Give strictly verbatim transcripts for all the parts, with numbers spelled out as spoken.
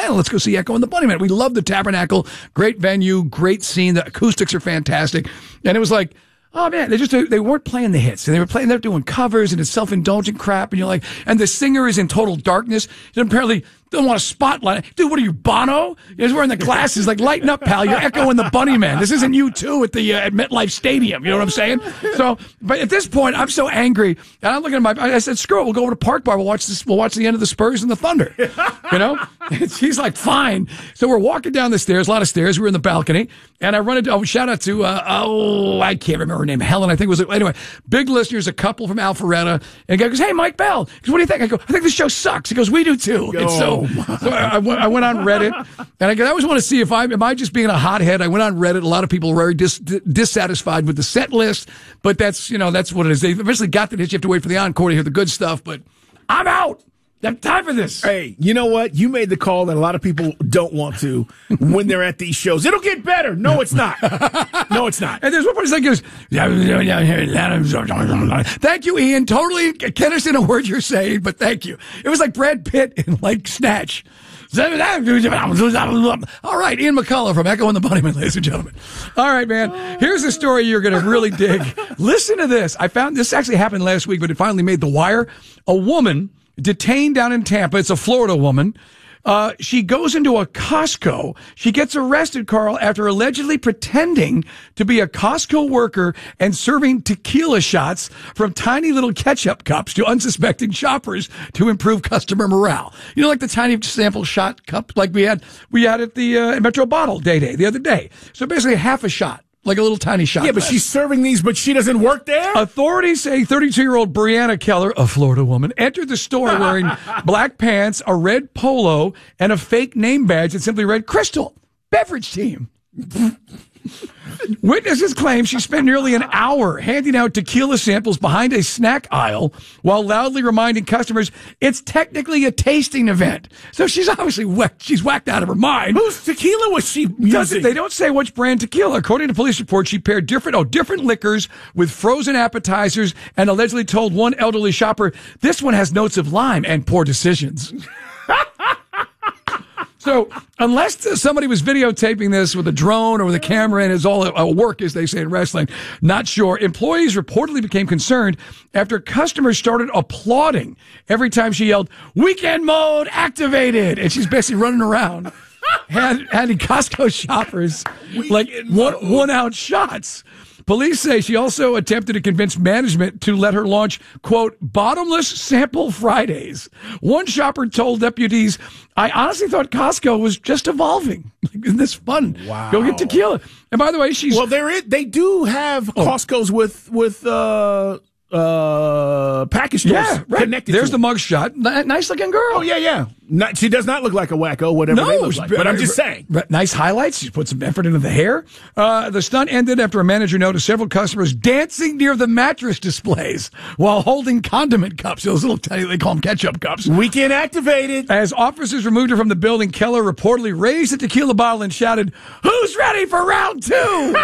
plan. Let's go see Echo and the Bunnymen. We love the Tabernacle. Great venue, great scene. The acoustics are fantastic. And it was like, oh man, they just they weren't playing the hits. They were playing, they're doing covers and it's self-indulgent crap. And you're like, and the singer is in total darkness. And apparently don't want a spotlight. Dude, what are you, Bono? He's wearing the glasses. Like, lighten up, pal. You're Echo and the Bunnymen. This isn't you two at the uh, at MetLife Stadium. You know what I'm saying? So, but at this point, I'm so angry. And I'm looking at my. I said, screw it. We'll go over to Park Bar. We'll watch this. We'll watch the end of the Spurs and the Thunder. You know? And she's like, fine. So we're walking down the stairs. A lot of stairs. We're in the balcony, and I run into. Oh, shout out to. Uh, oh, I can't remember her name. Helen, I think it was. Anyway, big listeners. A couple from Alpharetta, and guy goes, "Hey, Mike Bell. He goes, what do you think?" I go, "I think this show sucks." He goes, "We do too." Oh, and so, so I, I, went, I went on Reddit, and I go, I always want to see if I am I just being a hothead. I went on Reddit. A lot of people were very dis, dissatisfied with the set list, but that's you know that's what it is. They eventually got the hits. You have to wait for the encore to hear the good stuff. But I'm out. I have time for this. Hey, you know what? You made the call that a lot of people don't want to when they're at these shows. It'll get better. No, it's not. No, it's not. And there's one person that goes, thank you, Ian. Totally can't understand a word you're saying, but thank you. It was like Brad Pitt in like Snatch. All right, Ian McCullough from Echo and the Bunnymen, ladies and gentlemen. All right, man. Here's a story you're going to really dig. Listen to this. I found this actually happened last week, but it finally made the wire. A woman detained down in Tampa. It's a Florida woman. Uh, she goes into a Costco. She gets arrested, Carl, after allegedly pretending to be a Costco worker and serving tequila shots from tiny little ketchup cups to unsuspecting shoppers to improve customer morale. You know, like the tiny sample shot cup like we had we had at the uh, Metro Bottle Day Day the other day. So basically half a shot. Like a little tiny shot. Yeah, but glass. She's serving these, but she doesn't work there? Authorities say thirty-two-year-old Brianna Keller, a Florida woman, entered the store wearing black pants, a red polo, and a fake name badge that simply read Crystal, beverage team. Witnesses claim she spent nearly an hour handing out tequila samples behind a snack aisle while loudly reminding customers it's technically a tasting event. So she's obviously whacked, she's whacked out of her mind. Whose tequila was she using? They don't say which brand tequila. According to police reports, she paired different, oh, different liquors with frozen appetizers and allegedly told one elderly shopper, this one has notes of lime and poor decisions. So, unless somebody was videotaping this with a drone or with a camera and it's all a work, as they say in wrestling, not sure. Employees reportedly became concerned after customers started applauding every time she yelled, weekend mode activated! And she's basically running around hand, handing Costco shoppers like one, one ounce shots. Police say she also attempted to convince management to let her launch, quote, bottomless sample Fridays. One shopper told deputies, I honestly thought Costco was just evolving. Isn't this fun? Wow. Go get tequila. And by the way, she's... Well, there is, they do have oh. Costco's with, with, uh... Uh, package stores yeah, right. connected. There's to the mug shot. N- nice looking girl. Oh yeah, yeah. Not, she does not look like a wacko, whatever no, they look like. But I'm just saying. Nice highlights. She put some effort into the hair. Uh, the stunt ended after a manager noticed several customers dancing near the mattress displays while holding condiment cups. Those little tiny, they call them ketchup cups. Weekend activated. As officers removed her from the building, Keller reportedly raised the tequila bottle and shouted, "Who's ready for round two?"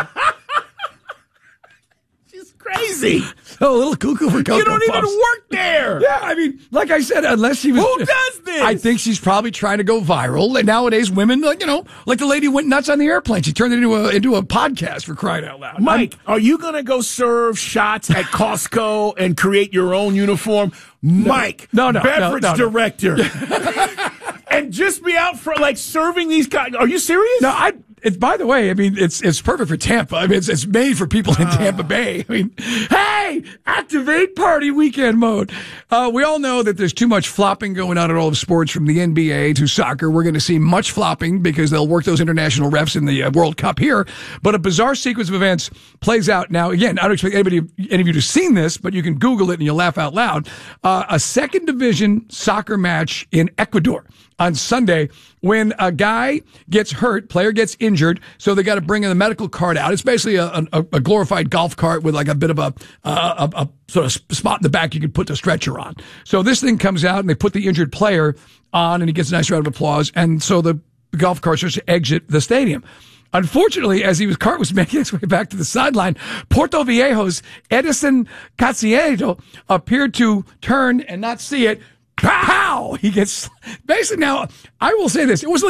Crazy. So a little cuckoo for Cocoa You don't Puffs. even work there. Yeah, I mean, like I said, unless she was... Who does this? I think she's probably trying to go viral. And nowadays, women, like, you know, like the lady who went nuts on the airplane. She turned it into a into a podcast, for crying out loud. Mike, I'm, are you going to go serve shots at Costco and create your own uniform? Mike, no, no, beverage no, no, no. director. And just be out for, like, serving these guys. Are you serious? No, I... It, by the way, I mean, it's it's perfect for Tampa. I mean, it's, it's made for people in Tampa Bay. I mean, hey, activate party weekend mode. Uh, we all know that there's too much flopping going on in all of sports, from the N B A to soccer. We're going to see much flopping because they'll work those international refs in the uh, World Cup here. But a bizarre sequence of events plays out. Now, again, I don't expect anybody, any of you to have seen this, but you can Google it and you'll laugh out loud. Uh, a second division soccer match in Ecuador on Sunday, when a guy gets hurt, player gets injured, so they got to bring in the medical cart out. It's basically a, a, a glorified golf cart with like a bit of a, a, a, a sort of spot in the back you can put the stretcher on. So this thing comes out and they put the injured player on and he gets a nice round of applause. And so the golf cart starts to exit the stadium. Unfortunately, as he was cart was making its way back to the sideline, Porto Viejo's Edison Caciedo appeared to turn and not see it. Pow! He gets basically now. I will say this: it was like